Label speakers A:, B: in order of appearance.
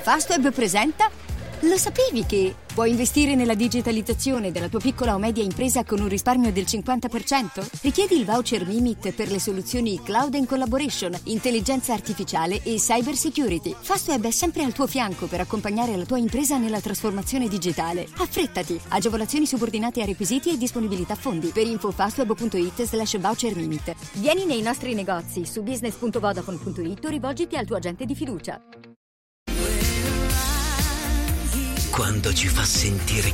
A: Fastweb presenta. Lo sapevi che puoi investire nella digitalizzazione della tua piccola o media impresa con un risparmio del 50%? Richiedi il voucher Mimit per le soluzioni Cloud and Collaboration, intelligenza artificiale e cyber security. Fastweb è sempre al tuo fianco per accompagnare la tua impresa nella trasformazione digitale. Affrettati! Agevolazioni subordinate a requisiti e disponibilità fondi. Per info fastweb.it/voucher Mimit. Vieni nei nostri negozi su business.vodafone.it o rivolgiti al tuo agente di fiducia.
B: Quando ci fa sentire